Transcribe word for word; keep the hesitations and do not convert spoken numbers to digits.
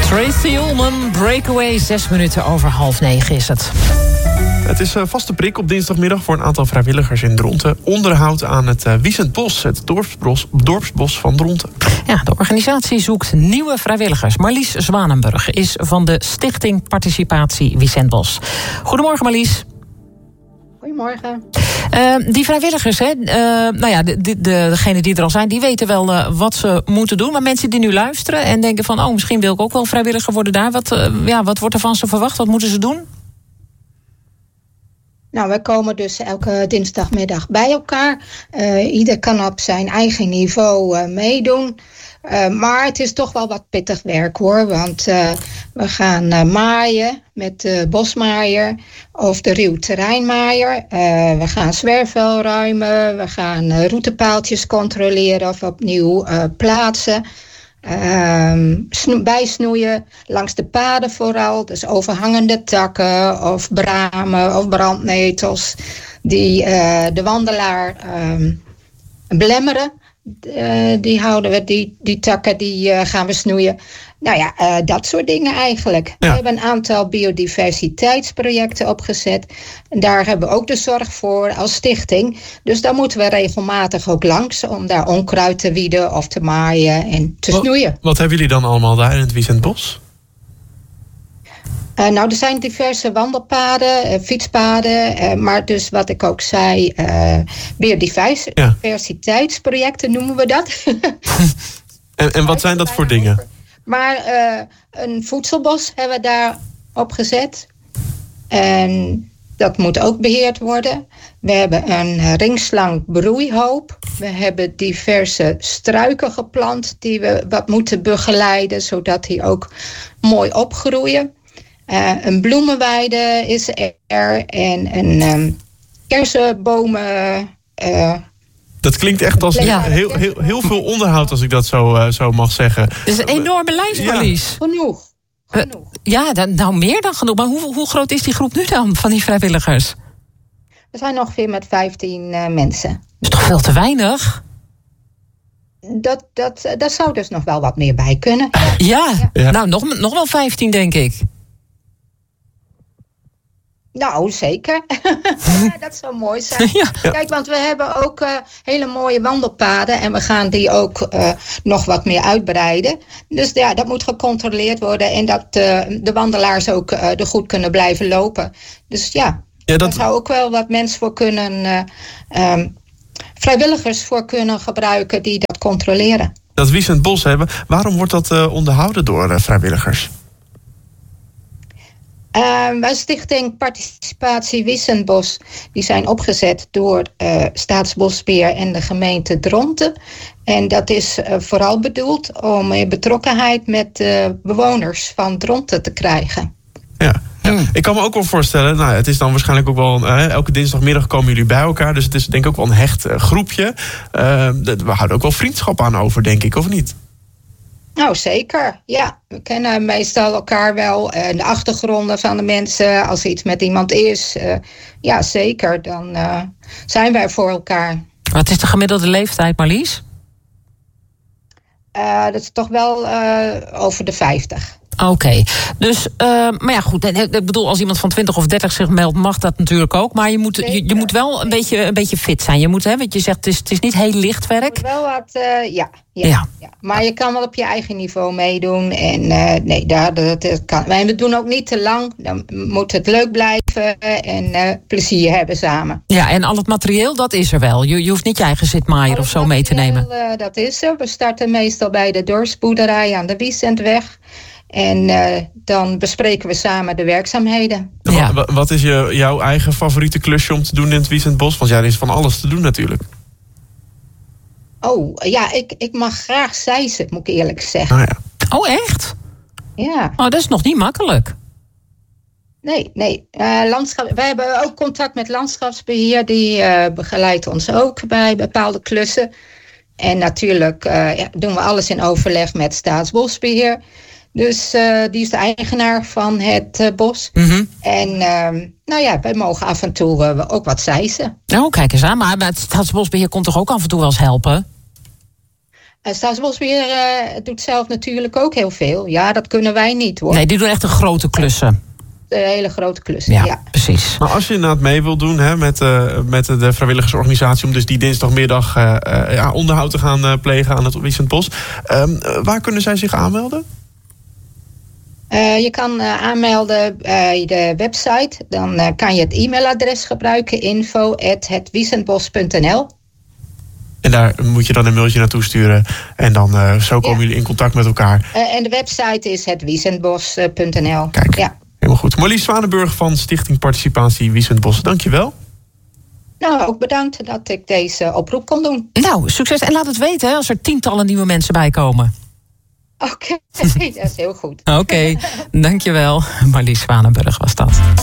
Tracy Ullman, Breakaway, zes minuten over half negen is het. Het is vaste prik op dinsdagmiddag voor een aantal vrijwilligers in Dronten. Onderhoud aan het Wiesentbos, het dorpsbos, dorpsbos van Dronten. Ja, de organisatie zoekt nieuwe vrijwilligers. Marlies Zwanenburg is van de Stichting Participatie Wiesentbos. Goedemorgen Marlies. Goedemorgen. Uh, die vrijwilligers, hè, uh, nou ja, de, de, degenen die er al zijn, die weten wel uh, wat ze moeten doen. Maar mensen die nu luisteren en denken van, oh, misschien wil ik ook wel vrijwilliger worden daar. Wat, uh, ja, wat wordt er van ze verwacht? Wat moeten ze doen? Nou, we komen dus elke dinsdagmiddag bij elkaar. Uh, ieder kan op zijn eigen niveau uh, meedoen. Uh, maar het is toch wel wat pittig werk hoor. Want uh, we gaan uh, maaien met de bosmaaier of de ruwterreinmaaier. Uh, we gaan zwerfvuil ruimen. We gaan uh, routepaaltjes controleren of opnieuw uh, plaatsen. Uh, sno- bijsnoeien langs de paden vooral. Dus overhangende takken of bramen of brandnetels die uh, de wandelaar uh, belemmeren. Uh, die houden we, die, die takken die uh, gaan we snoeien. Nou ja, uh, dat soort dingen eigenlijk. Ja. We hebben een aantal biodiversiteitsprojecten opgezet. En daar hebben we ook de zorg voor als stichting. Dus daar moeten we regelmatig ook langs om daar onkruid te wieden of te maaien en te wat, snoeien. Wat hebben jullie dan allemaal daar in het Wiesentbos? Uh, nou, er zijn diverse wandelpaden, uh, fietspaden, uh, maar dus wat ik ook zei, uh, biodiversiteitsprojecten noemen we dat. en, en wat zijn dat voor dingen? Over. Maar uh, een voedselbos hebben we daar opgezet. En dat moet ook beheerd worden. We hebben een ringslang broeihoop. We hebben diverse struiken geplant die we wat moeten begeleiden, zodat die ook mooi opgroeien. Uh, een bloemenweide is er en een um, kersenbomen. Uh, dat klinkt echt als ja. heel, heel, heel veel onderhoud, als ik dat zo, uh, zo mag zeggen. Het is een enorme lijst, Marlies. Ja. Genoeg. genoeg. Uh, ja, dan, nou meer dan genoeg. Maar hoe, hoe groot is die groep nu dan, van die vrijwilligers? We zijn ongeveer met vijftien uh, mensen. Dat is toch veel te weinig? Dat, dat, daar zou dus nog wel wat meer bij kunnen. Ja, ja. ja. nou nog, nog wel vijftien, denk ik. Nou, zeker. Dat zou mooi zijn. Ja. Kijk, want we hebben ook uh, hele mooie wandelpaden. En we gaan die ook uh, nog wat meer uitbreiden. Dus ja, dat moet gecontroleerd worden. En dat uh, de wandelaars ook uh, er goed kunnen blijven lopen. Dus ja, ja dat... daar zou ook wel wat mensen voor kunnen... Uh, um, vrijwilligers voor kunnen gebruiken die dat controleren. Dat Wiesentbos hebben. Waarom wordt dat uh, onderhouden door uh, vrijwilligers? Uh, wij Stichting Participatie Wiesentbos, die zijn opgezet door uh, Staatsbosbeheer en de gemeente Dronten. En dat is uh, vooral bedoeld om uh, betrokkenheid met de uh, bewoners van Dronten te krijgen. Ja. Ja, hmm. Ik kan me ook wel voorstellen, nou, het is dan waarschijnlijk ook wel, uh, elke dinsdagmiddag komen jullie bij elkaar, dus het is denk ik ook wel een hecht uh, groepje. Uh, we houden ook wel vriendschap aan over, denk ik, of niet? Nou, zeker. Ja, we kennen meestal elkaar wel. Uh, de achtergronden van de mensen, als er iets met iemand is. Uh, ja, zeker. Dan uh, zijn wij voor elkaar. Wat is de gemiddelde leeftijd, Marlies? Uh, dat is toch wel uh, over de vijftig. Oké, okay. dus, uh, maar ja goed, ik bedoel, als iemand van twintig of dertig zich meldt, mag dat natuurlijk ook. Maar je moet, je, je moet wel een beetje, een beetje fit zijn. Je moet, hè, want je zegt, het is, het is niet heel licht werk. Wel wat, uh, ja, ja, ja. ja. Maar je kan wel op je eigen niveau meedoen. En uh, nee, daar, dat, dat kan. Wij we doen ook niet te lang. Dan moet het leuk blijven en uh, plezier hebben samen. Ja, en al het materieel, dat is er wel. Je, je hoeft niet je eigen zitmaaier of zo mee te nemen. Uh, dat is er. We starten meestal bij de dorpsboerderij aan de Wiesentweg. En uh, dan bespreken we samen de werkzaamheden. Ja. Wat, wat is je, jouw eigen favoriete klusje om te doen in het Wiesentbos? Want ja, er is van alles te doen natuurlijk. Oh, ja, ik, ik mag graag zeizen, moet ik eerlijk zeggen. Oh, ja. Oh echt? Ja. Oh, dat is nog niet makkelijk. Nee, nee. Uh, landschap, wij hebben ook contact met landschapsbeheer. Die uh, begeleidt ons ook bij bepaalde klussen. En natuurlijk uh, ja, doen we alles in overleg met Staatsbosbeheer. Dus uh, die is de eigenaar van het uh, bos. Mm-hmm. En uh, nou ja, wij mogen af en toe uh, ook wat zeizen. Nou, kijk eens aan. Maar het Staatsbosbeheer komt toch ook af en toe wel eens helpen? En Staatsbosbeheer uh, doet zelf natuurlijk ook heel veel. Ja, dat kunnen wij niet hoor. Nee, die doen echt een grote klussen. De hele grote klussen, ja. ja. Precies. Maar als je inderdaad mee wilt doen hè, met, uh, met de vrijwilligersorganisatie... om dus die dinsdagmiddag uh, uh, ja, onderhoud te gaan uh, plegen aan het Wiesentbos... Um, uh, waar kunnen zij zich aanmelden? Uh, je kan uh, aanmelden bij de website. Dan uh, kan je het e-mailadres gebruiken. info at het wiesentbos punt n l. En daar moet je dan een mailtje naartoe sturen. En dan uh, zo komen ja. jullie in contact met elkaar. Uh, en de website is het wiesentbos punt n l. Kijk, ja. helemaal goed. Marlies Zwanenburg van Stichting Participatie Wiesentbos. Dank je wel. Nou, ook bedankt dat ik deze oproep kon doen. Nou, succes. En laat het weten hè, als er tientallen nieuwe mensen bij komen. Oké, okay. Dat is heel goed. Oké, okay. Dankjewel. Marlies Zwanenburg was dat.